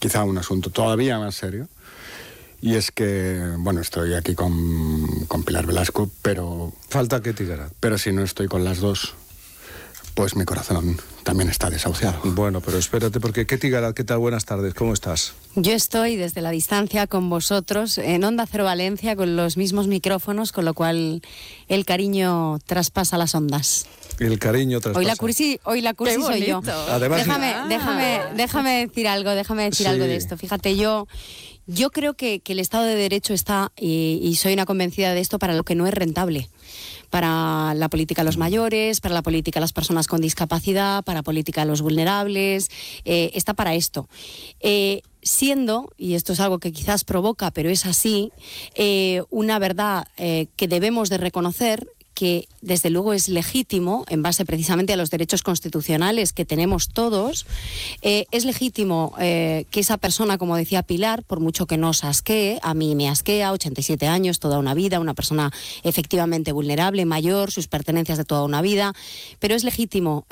quizá un asunto todavía más serio. Y es que, bueno, estoy aquí con Pilar Velasco, pero... Falta Ketty Garat. Pero si no estoy con las dos, pues mi corazón también está desahuciado. Bueno, pero espérate, porque Ketty Garat, ¿qué tal? Buenas tardes, ¿cómo estás? Yo estoy desde la distancia con vosotros en Onda Cero Valencia con los mismos micrófonos, con lo cual el cariño traspasa las ondas. El cariño traspasa. Hoy la cursi soy yo. Además, déjame decir algo de esto. Fíjate, yo creo que el Estado de Derecho está, y soy una convencida de esto, para lo que no es rentable. Para la política de los mayores, para la política de las personas con discapacidad, para la política de los vulnerables, está para esto. Siendo, y esto es algo que quizás provoca, pero es así, una verdad que debemos de reconocer, que desde luego es legítimo, en base precisamente a los derechos constitucionales que tenemos todos, es legítimo que esa persona, como decía Pilar, por mucho que nos asquee, a mí me asquea, 87 años, toda una vida, una persona efectivamente vulnerable, mayor, sus pertenencias de toda una vida, pero es legítimo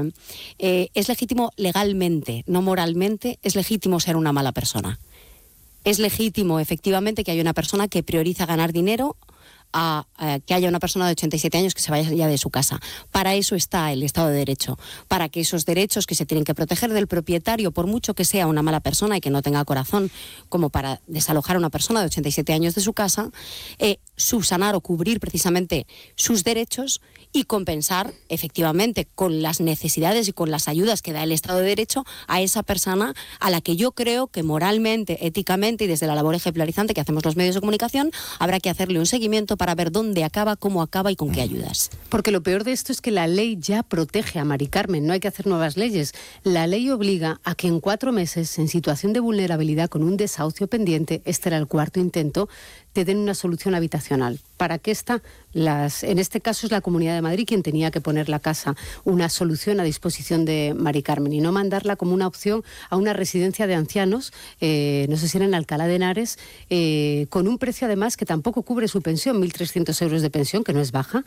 legalmente, no moralmente, es legítimo ser una mala persona. Es legítimo, efectivamente, que haya una persona que prioriza ganar dinero a que haya una persona de 87 años que se vaya ya de su casa. Para eso está el Estado de Derecho, para que esos derechos que se tienen que proteger del propietario, por mucho que sea una mala persona y que no tenga corazón como para desalojar a una persona de 87 años de su casa, subsanar o cubrir precisamente sus derechos y compensar efectivamente con las necesidades y con las ayudas que da el Estado de Derecho a esa persona a la que yo creo que moralmente, éticamente y desde la labor ejemplarizante que hacemos los medios de comunicación habrá que hacerle un seguimiento para ver dónde acaba, cómo acaba y con qué ayudas. Porque lo peor de esto es que la ley ya protege a Mari Carmen, no hay que hacer nuevas leyes. La ley obliga a que en 4 meses, en situación de vulnerabilidad con un desahucio pendiente, este era el 4º intento, te den una solución habitacional. ¿Para qué está? En este caso es la Comunidad de Madrid quien tenía que poner la casa, una solución a disposición de Mari Carmen y no mandarla como una opción a una residencia de ancianos, no sé si era en Alcalá de Henares, con un precio además que tampoco cubre su pensión, 1.300 euros de pensión, que no es baja,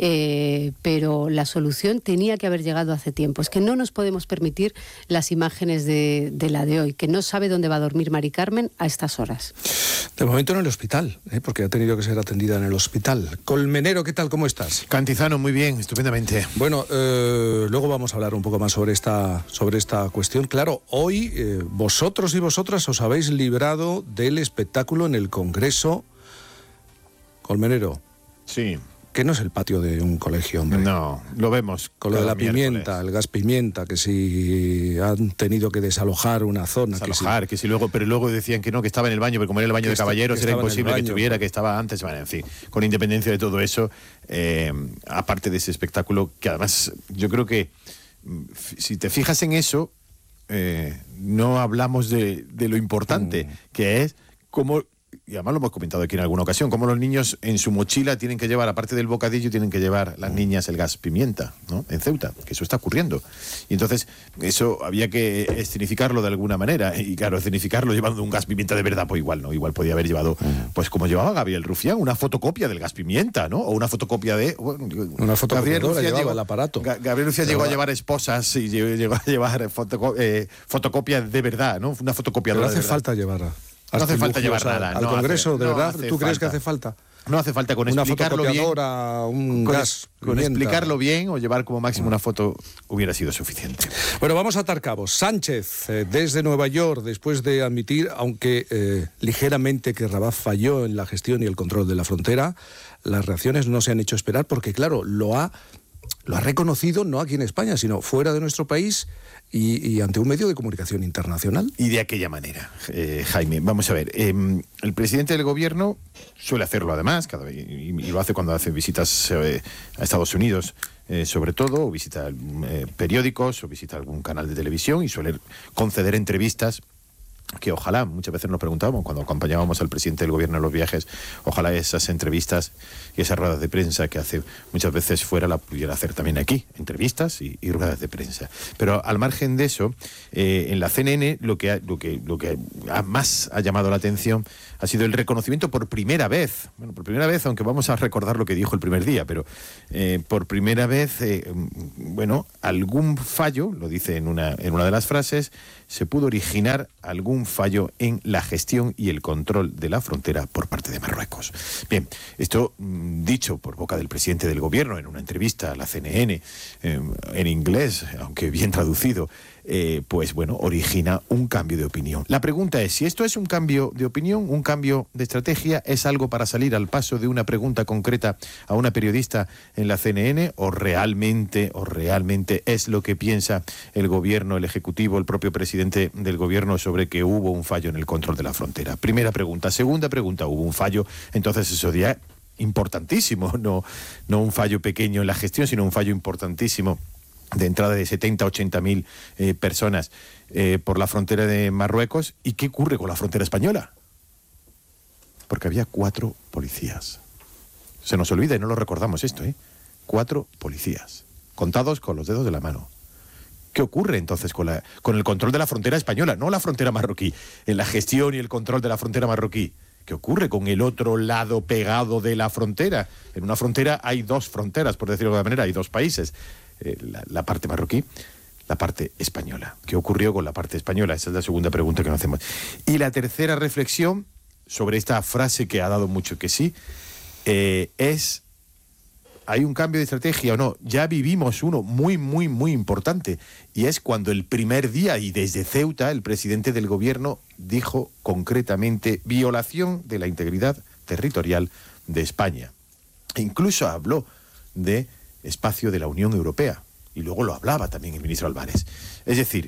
pero la solución tenía que haber llegado hace tiempo. Es que no nos podemos permitir las imágenes de la de hoy, que no sabe dónde va a dormir Mari Carmen a estas horas. De momento en el hospital, porque ha tenido que ser atendida en el hospital. Colmenero, ¿qué tal? ¿Cómo estás? Cantizano, muy bien, estupendamente. Bueno, luego vamos a hablar un poco más sobre esta cuestión. Claro, hoy vosotros y vosotras os habéis librado del espectáculo en el Congreso. Colmenero. Sí. Que no es el patio de un colegio, hombre. No, lo vemos. Con lo de la pimienta, el gas pimienta, que si han tenido que desalojar una zona. Pero luego decían que no, que estaba en el baño, pero como era el baño de caballeros era imposible que estuviera, que estaba antes, bueno, en fin, con independencia de todo eso, aparte de ese espectáculo, que además yo creo que, si te fijas en eso, no hablamos de lo importante, que es cómo... Y además lo hemos comentado aquí en alguna ocasión, cómo los niños en su mochila tienen que llevar, aparte del bocadillo, tienen que llevar las niñas el gas pimienta, ¿no? En Ceuta, que eso está ocurriendo. Y entonces, eso había que escenificarlo de alguna manera. Y claro, escenificarlo llevando un gas pimienta de verdad, pues igual, ¿no? Igual podía haber llevado, pues como llevaba Gabriel Rufián, una fotocopia del gas pimienta, ¿no? O una fotocopia de... Una fotocopiadora llevaba el aparato. Gabriel Rufián llegó a llevar esposas y llegó a llevar fotocopias de verdad, ¿no? Una fotocopiadora. Pero hace falta llevarla. No hace falta llevar nada. Al Congreso, ¿de verdad? ¿Tú crees que hace falta? No hace falta, con explicarlo bien. Un gas. Con explicarlo bien o llevar como máximo una foto hubiera sido suficiente. Bueno, vamos a atar cabos. Sánchez, desde Nueva York, después de admitir, aunque ligeramente, que Rabat falló en la gestión y el control de la frontera, las reacciones no se han hecho esperar porque, claro, lo ha reconocido no aquí en España, sino fuera de nuestro país y ante un medio de comunicación internacional. Y de aquella manera, Jaime, vamos a ver, el presidente del gobierno suele hacerlo además, y lo hace cuando hace visitas a Estados Unidos, sobre todo, o visita periódicos, o visita algún canal de televisión, y suele conceder entrevistas que ojalá, muchas veces nos preguntábamos cuando acompañábamos al presidente del gobierno en los viajes, ojalá esas entrevistas y esas ruedas de prensa que hace muchas veces fuera la pudiera hacer también aquí, entrevistas y ruedas de prensa. Pero al margen de eso, en la CNN lo que más ha llamado la atención ha sido el reconocimiento por primera vez, aunque vamos a recordar lo que dijo el primer día, pero por primera vez, algún fallo, lo dice en una de las frases, se pudo originar algún fallo en la gestión y el control de la frontera por parte de Marruecos. Bien, esto dicho por boca del presidente del gobierno en una entrevista a la CNN en inglés, aunque bien traducido, pues bueno, origina un cambio de opinión. La pregunta es, si esto es un cambio de opinión, un cambio de estrategia, ¿es algo para salir al paso de una pregunta concreta a una periodista en la CNN o realmente es lo que piensa el gobierno, el ejecutivo, el propio presidente del gobierno sobre que hubo un fallo en el control de la frontera? Primera pregunta. Segunda pregunta, ¿hubo un fallo? Entonces eso sería importantísimo, no un fallo pequeño en la gestión, sino un fallo importantísimo de entrada de 70, 80 mil personas por la frontera de Marruecos. ¿Y qué ocurre con la frontera española? Porque había 4 policías. Se nos olvida y no lo recordamos esto, 4 policías, contados con los dedos de la mano. ¿Qué ocurre entonces con el control de la frontera española, no la frontera marroquí, en la gestión y el control de la frontera marroquí? ¿Qué ocurre con el otro lado pegado de la frontera? En una frontera hay 2 fronteras, por decirlo de alguna manera, hay 2 países, la parte marroquí, la parte española. ¿Qué ocurrió con la parte española? Esa es la segunda pregunta que nos hacemos. Y la tercera reflexión sobre esta frase que ha dado mucho que sí, es... ¿hay un cambio de estrategia o no? Ya vivimos uno muy, muy, muy importante, y es cuando el primer día, y desde Ceuta, el presidente del gobierno dijo concretamente violación de la integridad territorial de España. E incluso habló de espacio de la Unión Europea, y luego lo hablaba también el ministro Álvarez. Es decir,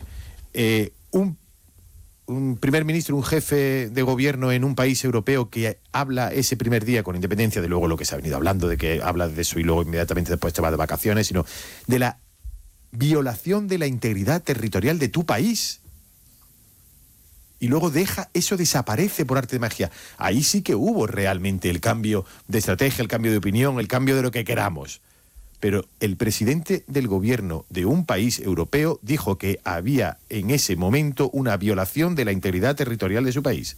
un primer ministro, un jefe de gobierno en un país europeo que habla ese primer día, con independencia de luego lo que se ha venido hablando, de que habla de eso y luego inmediatamente después te va de vacaciones, sino de la violación de la integridad territorial de tu país. Y luego eso desaparece por arte de magia. Ahí sí que hubo realmente el cambio de estrategia, el cambio de opinión, el cambio de lo que queramos. Pero el presidente del gobierno de un país europeo dijo que había en ese momento una violación de la integridad territorial de su país.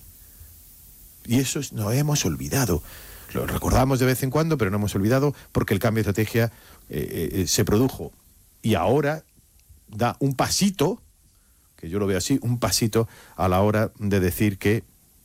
Y eso nos hemos olvidado. Lo recordamos de vez en cuando, pero no hemos olvidado porque el cambio de estrategia se produjo. Y ahora da un pasito, que yo lo veo así, un pasito a la hora de decir que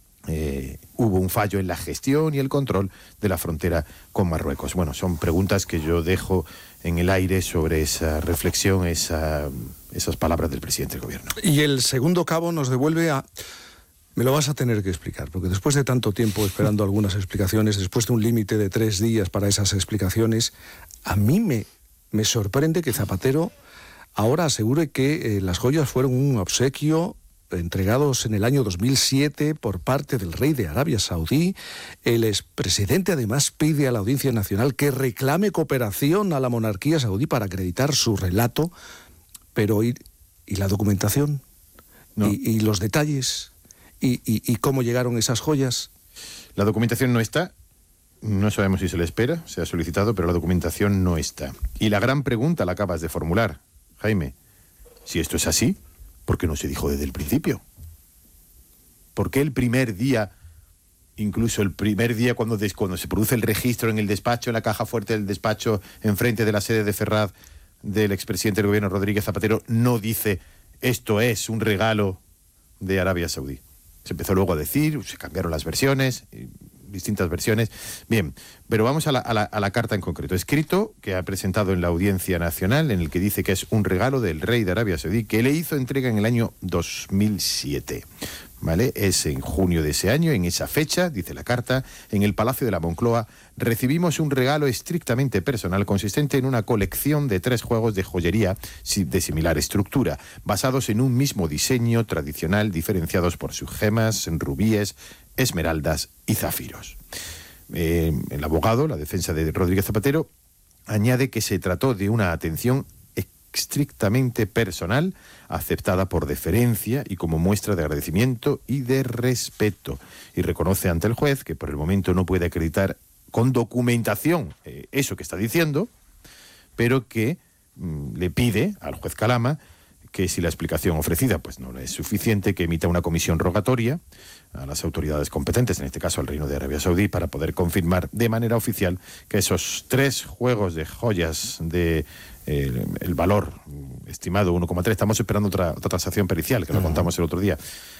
hubo un fallo en la gestión y el control de la frontera con Marruecos. Bueno, son preguntas que yo dejo en el aire sobre esa reflexión, esas palabras del presidente del gobierno. Y el segundo cabo nos devuelve a... Me lo vas a tener que explicar, porque después de tanto tiempo esperando algunas explicaciones, después de un límite de 3 días para esas explicaciones, a mí me sorprende que Zapatero ahora asegure que las joyas fueron un obsequio entregados en el año 2007 por parte del rey de Arabia Saudí. El expresidente además pide a la Audiencia Nacional que reclame cooperación a la monarquía saudí para acreditar su relato. Pero ¿y la documentación? No. ¿Y los detalles? ¿Y cómo llegaron esas joyas? La documentación no está. No sabemos si se le espera, se ha solicitado, pero la documentación no está. Y la gran pregunta la acabas de formular, Jaime. Si esto es así, ¿por qué no se dijo desde el principio? ¿Por qué el primer día, incluso el primer día cuando se produce el registro en el despacho, en la caja fuerte del despacho, enfrente de la sede de Ferraz del expresidente del gobierno Rodríguez Zapatero, no dice esto es un regalo de Arabia Saudí? Se empezó luego a decir, se cambiaron las versiones, distintas versiones. Bien, pero vamos a la carta en concreto. Escrito que ha presentado en la Audiencia Nacional, en el que dice que es un regalo del rey de Arabia Saudí, que le hizo entrega en el año 2007. ¿Vale? Es en junio de ese año, en esa fecha, dice la carta, en el Palacio de la Moncloa, recibimos un regalo estrictamente personal consistente en una colección de 3 juegos de joyería de similar estructura, basados en un mismo diseño tradicional, diferenciados por sus gemas, rubíes, esmeraldas y zafiros. El abogado, la defensa de Rodríguez Zapatero, añade que se trató de una atención estrictamente personal, aceptada por deferencia y como muestra de agradecimiento y de respeto. Y reconoce ante el juez que por el momento no puede acreditar con documentación eso que está diciendo, pero que le pide al juez Calama que si la explicación ofrecida pues no es suficiente, que emita una comisión rogatoria a las autoridades competentes, en este caso al Reino de Arabia Saudí, para poder confirmar de manera oficial que esos 3 juegos de joyas de el valor estimado 1,3. Estamos esperando otra transacción pericial, que lo contamos el otro día.